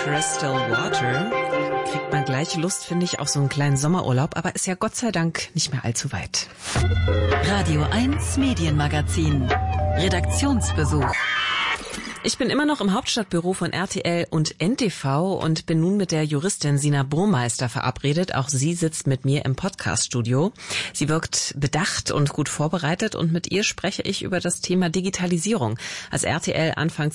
Crystal Water. Kriegt man gleich Lust, finde ich, auf so einen kleinen Sommerurlaub, aber ist ja Gott sei Dank nicht mehr allzu weit. Radio 1 Medienmagazin. Redaktionsbesuch. Ich bin immer noch im Hauptstadtbüro von RTL und NTV und bin nun mit der Juristin Sina Burmeister verabredet. Auch sie sitzt mit mir im Podcaststudio. Sie wirkt bedacht und gut vorbereitet und mit ihr spreche ich über das Thema Digitalisierung. Als RTL Anfang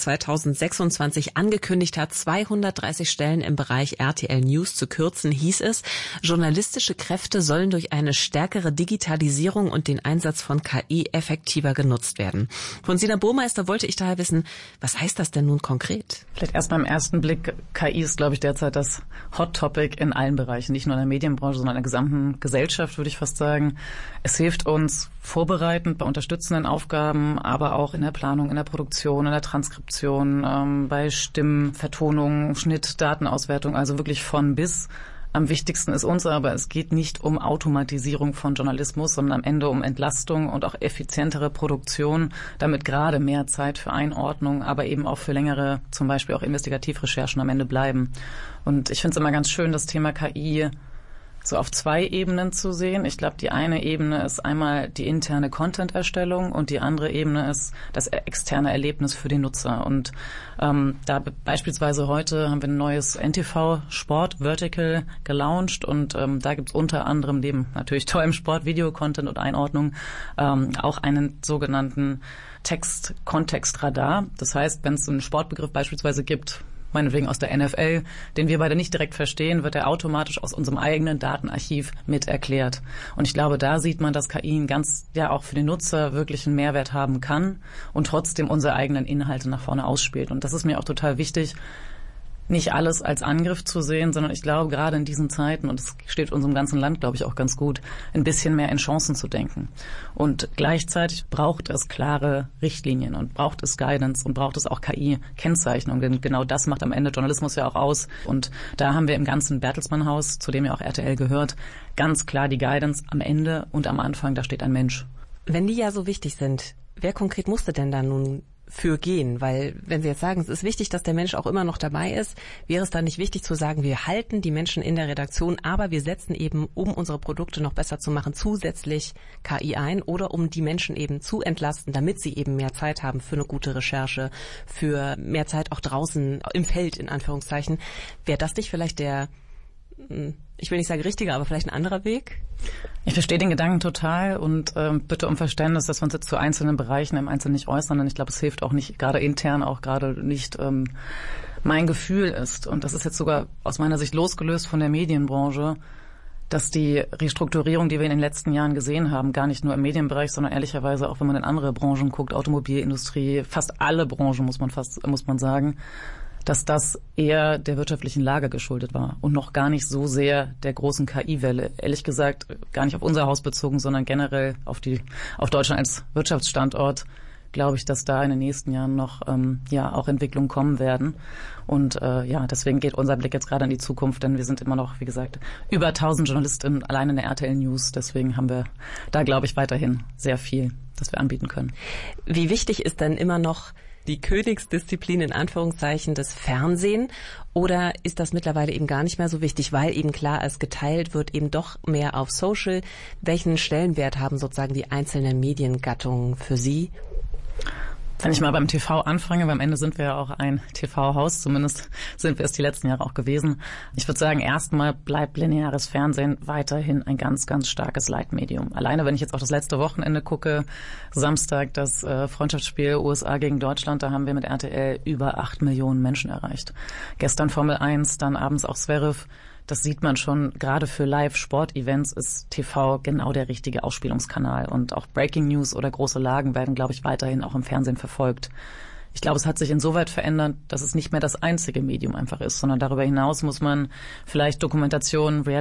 2026 angekündigt hat, 230 Stellen im Bereich RTL News zu kürzen, hieß es, journalistische Kräfte sollen durch eine stärkere Digitalisierung und den Einsatz von KI effektiver genutzt werden. Von Sina Burmeister wollte ich daher wissen, was heißt das denn nun konkret? Vielleicht erst beim ersten Blick, KI ist, glaube ich, derzeit das Hot Topic in allen Bereichen, nicht nur in der Medienbranche, sondern in der gesamten Gesellschaft, würde ich fast sagen. Es hilft uns vorbereitend bei unterstützenden Aufgaben, aber auch in der Planung, in der Produktion, in der Transkription, bei Stimmen, Vertonung, Schnitt, Datenauswertung, also wirklich von bis. Am wichtigsten ist uns aber, es geht nicht um Automatisierung von Journalismus, sondern am Ende um Entlastung und auch effizientere Produktion, damit gerade mehr Zeit für Einordnung, aber eben auch für längere, zum Beispiel auch Investigativrecherchen am Ende bleiben. Und ich finde es immer ganz schön, das Thema KI so auf zwei Ebenen zu sehen. Ich glaube, die eine Ebene ist einmal die interne Content-Erstellung und die andere Ebene ist das externe Erlebnis für den Nutzer. Und da beispielsweise heute haben wir ein neues NTV-Sport-Vertical gelauncht und da gibt es unter anderem neben natürlich tollem Sport, Video-Content und Einordnung auch einen sogenannten Text-Kontext-Radar. Das heißt, wenn es einen Sportbegriff beispielsweise gibt, meinetwegen aus der NFL, den wir beide nicht direkt verstehen, wird er automatisch aus unserem eigenen Datenarchiv mit erklärt. Und ich glaube, da sieht man, dass KI auch für den Nutzer wirklich einen Mehrwert haben kann und trotzdem unsere eigenen Inhalte nach vorne ausspielt. Und das ist mir auch total wichtig, nicht alles als Angriff zu sehen, sondern ich glaube, gerade in diesen Zeiten, und es steht unserem ganzen Land, glaube ich, auch ganz gut, ein bisschen mehr in Chancen zu denken. Und gleichzeitig braucht es klare Richtlinien und braucht es Guidance und braucht es auch KI-Kennzeichnung, denn genau das macht am Ende Journalismus ja auch aus. Und da haben wir im ganzen Bertelsmann-Haus, zu dem ja auch RTL gehört, ganz klar die Guidance am Ende und am Anfang, da steht ein Mensch. Wenn die ja so wichtig sind, wer konkret musste denn da nun für gehen? Weil, wenn Sie jetzt sagen, es ist wichtig, dass der Mensch auch immer noch dabei ist, wäre es dann nicht wichtig zu sagen, wir halten die Menschen in der Redaktion, aber wir setzen eben, um unsere Produkte noch besser zu machen, zusätzlich KI ein oder um die Menschen eben zu entlasten, damit sie eben mehr Zeit haben für eine gute Recherche, für mehr Zeit auch draußen im Feld, in Anführungszeichen. Wäre das nicht vielleicht der, ich will nicht sagen richtiger, aber vielleicht ein anderer Weg? Ich verstehe den Gedanken total und bitte um Verständnis, dass wir uns jetzt zu einzelnen Bereichen im Einzelnen nicht äußern, denn ich glaube, es hilft auch nicht, gerade intern, auch gerade nicht mein Gefühl ist. Und das ist jetzt sogar aus meiner Sicht losgelöst von der Medienbranche, dass die Restrukturierung, die wir in den letzten Jahren gesehen haben, gar nicht nur im Medienbereich, sondern ehrlicherweise auch, wenn man in andere Branchen guckt, Automobilindustrie, fast alle Branchen muss man sagen, dass das eher der wirtschaftlichen Lage geschuldet war und noch gar nicht so sehr der großen KI-Welle. Ehrlich gesagt, gar nicht auf unser Haus bezogen, sondern generell auf Deutschland als Wirtschaftsstandort, glaube ich, dass da in den nächsten Jahren noch auch Entwicklungen kommen werden. Und deswegen geht unser Blick jetzt gerade in die Zukunft, denn wir sind immer noch, wie gesagt, über 1000 Journalistinnen allein in der RTL News. Deswegen haben wir da, glaube ich, weiterhin sehr viel, das wir anbieten können. Wie wichtig ist denn immer noch die Königsdisziplin in Anführungszeichen des Fernsehen, oder ist das mittlerweile eben gar nicht mehr so wichtig, weil eben klar es geteilt wird, eben doch mehr auf Social? Welchen Stellenwert haben sozusagen die einzelnen Mediengattungen für Sie? Wenn ich mal beim TV anfange, beim Ende sind wir ja auch ein TV-Haus, zumindest sind wir es die letzten Jahre auch gewesen. Ich würde sagen, erstmal bleibt lineares Fernsehen weiterhin ein ganz, ganz starkes Leitmedium. Alleine, wenn ich jetzt auch das letzte Wochenende gucke, Samstag das Freundschaftsspiel USA gegen Deutschland, da haben wir mit RTL über 8 Millionen Menschen erreicht. Gestern Formel 1, dann abends auch Zverev. Das sieht man schon, gerade für Live-Sport-Events ist TV genau der richtige Ausspielungskanal. Und auch Breaking News oder große Lagen werden, glaube ich, weiterhin auch im Fernsehen verfolgt. Ich glaube, es hat sich insoweit verändert, dass es nicht mehr das einzige Medium einfach ist, sondern darüber hinaus muss man vielleicht Dokumentation,